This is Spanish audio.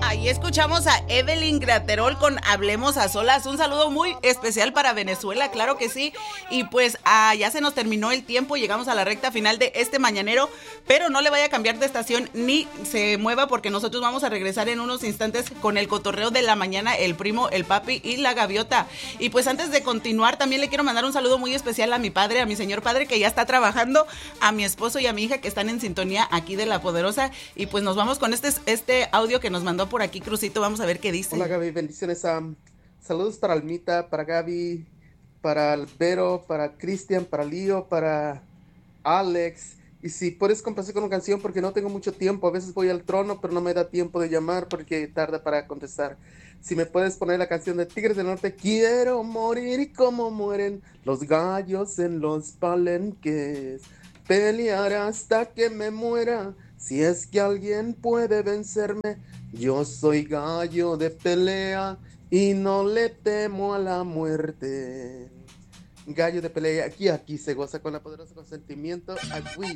Ahí escuchamos a Evelyn Graterol con Hablemos a Solas. Un saludo muy especial para Venezuela, claro que sí. Y pues ya se nos terminó el tiempo, llegamos a la recta final de este mañanero, pero no le vaya a cambiar de estación ni se mueva porque nosotros vamos a regresar en unos instantes con el cotorreo de la mañana, el primo, el papi y la gaviota. Y pues antes de continuar también le quiero mandar un saludo muy especial a mi padre, a mi señor padre que ya está trabajando, a mi esposo y a mi hija que están en sintonía aquí de La Poderosa. Y pues nos vamos con este audio que nos mandó por aquí Crucito, vamos a ver qué dice. Hola Gaby, bendiciones. Saludos para Almita, para Gaby, para Albero, para Cristian, para Lío, para Alex. Y si puedes complacer con una canción porque no tengo mucho tiempo, a veces voy al trono pero no me da tiempo de llamar porque tarda para contestar. Si me puedes poner la canción de Tigres del Norte, quiero morir como mueren los gallos en los palenques, pelear hasta que me muera, si es que alguien puede vencerme, yo soy gallo de pelea y no le temo a la muerte. Gallo de pelea, aquí se goza con la poderosa consentimiento. Aquí